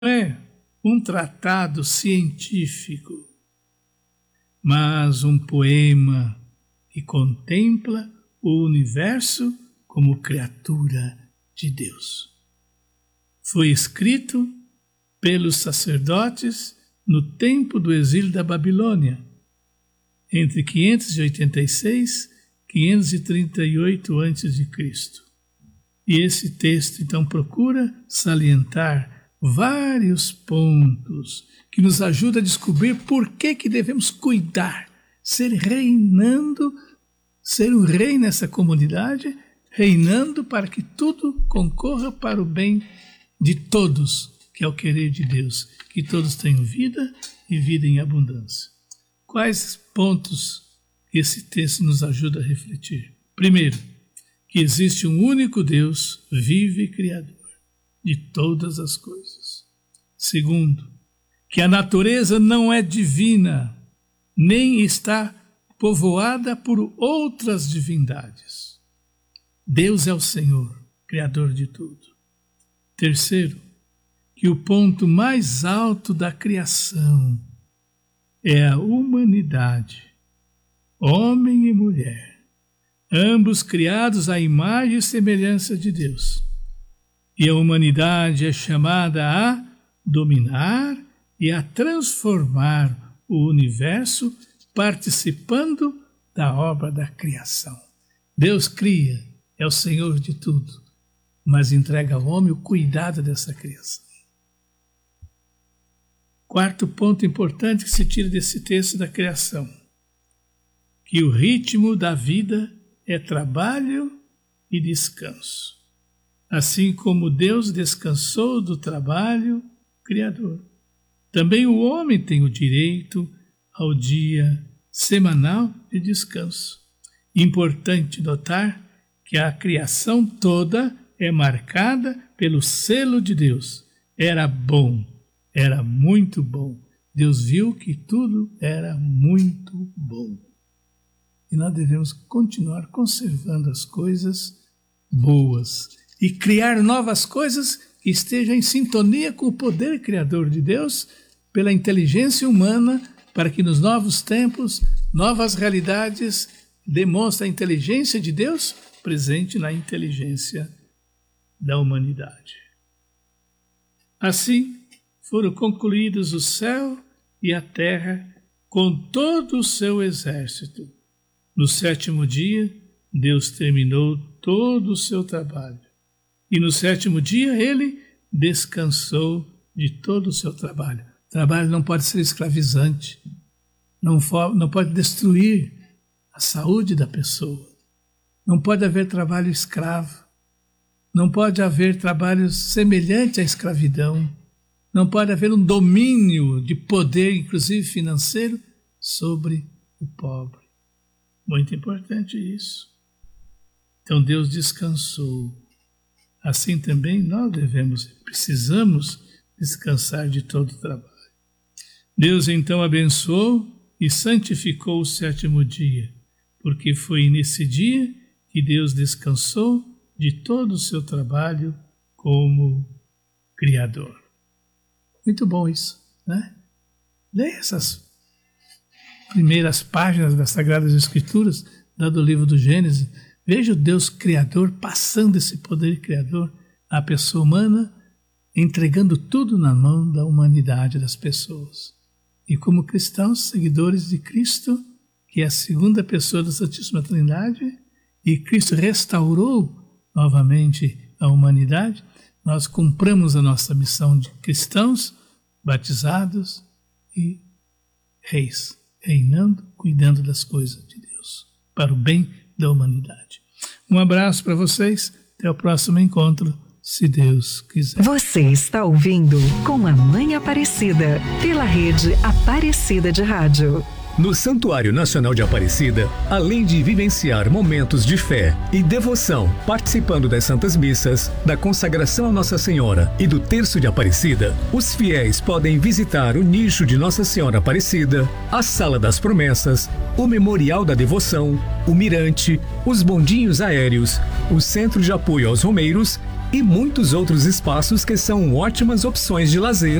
é um tratado científico, mas um poema que contempla o universo como criatura de Deus. Foi escrito pelos sacerdotes no tempo do exílio da Babilônia, entre 586 e 538 a.C. E esse texto, então, procura salientar vários pontos que nos ajudam a descobrir por que devemos cuidar, ser um rei nessa comunidade, reinando para que tudo concorra para o bem de todos, que é o querer de Deus, que todos tenham vida e vida em abundância. Quais pontos esse texto nos ajuda a refletir? Primeiro, que existe um único Deus vivo e criador de todas as coisas. Segundo, que a natureza não é divina, nem está povoada por outras divindades. Deus é o Senhor, Criador de tudo. Terceiro, que o ponto mais alto da criação é a humanidade, homem e mulher, ambos criados à imagem e semelhança de Deus. E a humanidade é chamada a dominar e a transformar o universo, participando da obra da criação. Deus cria, é o Senhor de tudo, mas entrega ao homem o cuidado dessa criação. Quarto ponto importante que se tira desse texto da criação, que o ritmo da vida é trabalho e descanso. Assim como Deus descansou do trabalho criador, também o homem tem o direito ao dia semanal de descanso. Importante notar que a criação toda é marcada pelo selo de Deus. Era bom, era muito bom. Deus viu que tudo era muito bom. E nós devemos continuar conservando as coisas boas e criar novas coisas que estejam em sintonia com o poder criador de Deus, pela inteligência humana, para que nos novos tempos, novas realidades demonstrem a inteligência de Deus presente na inteligência da humanidade. Assim, foram concluídos o céu e a terra com todo o seu exército. No sétimo dia, Deus terminou todo o seu trabalho. E no sétimo dia, ele descansou de todo o seu trabalho. O trabalho não pode ser escravizante, não pode destruir a saúde da pessoa. Não pode haver trabalho escravo. Não pode haver trabalho semelhante à escravidão. Não pode haver um domínio de poder, inclusive financeiro, sobre o pobre. Muito importante isso. Então Deus descansou. Assim também nós precisamos descansar de todo o trabalho. Deus então abençoou e santificou o sétimo dia, porque foi nesse dia que Deus descansou de todo o seu trabalho como Criador. Muito bom isso, né? Leia essas primeiras páginas das Sagradas Escrituras, do livro do Gênesis. Veja o Deus Criador passando esse poder criador à pessoa humana, entregando tudo na mão da humanidade, das pessoas. E como cristãos, seguidores de Cristo, que é a segunda pessoa da Santíssima Trindade, e Cristo restaurou novamente a humanidade, nós cumpramos a nossa missão de cristãos, batizados e reis, reinando, cuidando das coisas de Deus, para o bem da humanidade. Um abraço para vocês, até o próximo encontro, se Deus quiser. Você está ouvindo Com a Mãe Aparecida, pela rede Aparecida de Rádio. No Santuário Nacional de Aparecida, além de vivenciar momentos de fé e devoção, participando das Santas Missas, da consagração a Nossa Senhora e do Terço de Aparecida, os fiéis podem visitar o nicho de Nossa Senhora Aparecida, a Sala das Promessas, o Memorial da Devoção, o Mirante, os bondinhos aéreos, o Centro de Apoio aos Romeiros e muitos outros espaços que são ótimas opções de lazer